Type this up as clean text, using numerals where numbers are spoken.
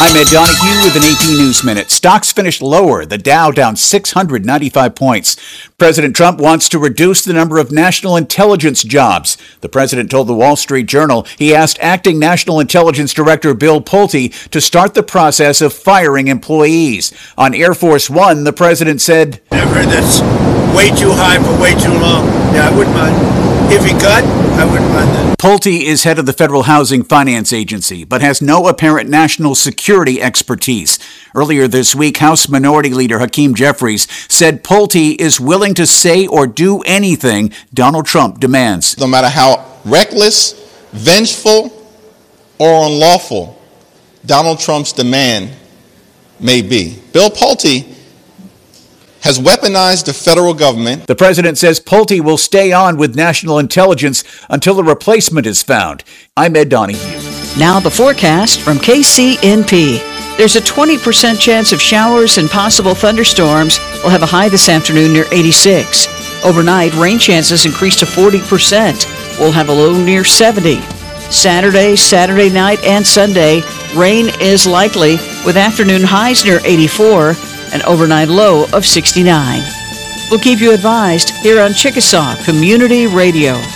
I'm Ed Donahue with an AP News Minute. Stocks finished lower, the Dow down 695 points. President Trump wants to reduce the number of national intelligence jobs. The president told the Wall Street Journal he asked acting National Intelligence Director Bill Pulte to start the process of firing employees. On Air Force One, the president said, I've heard that's way too high for way too long. Yeah, I wouldn't mind. If he cut, I wouldn't mind that. Pulte is head of the Federal Housing Finance Agency, but has no apparent national security expertise. Earlier this week, House Minority Leader Hakeem Jeffries said Pulte is willing to say or do anything Donald Trump demands. No matter how reckless, vengeful, or unlawful Donald Trump's demand may be, Bill Pulte has weaponized the federal government. The president says Pulte will stay on with national intelligence until a replacement is found. I'm Ed Donahue. Now the forecast from KCNP. There's a 20% chance of showers and possible thunderstorms. We'll have a high this afternoon near 86. Overnight, rain chances increase to 40%. We'll have a low near 70. Saturday night, and Sunday, rain is likely with afternoon highs near 84. An overnight low of 69. We'll keep you advised here on Chickasaw Community Radio.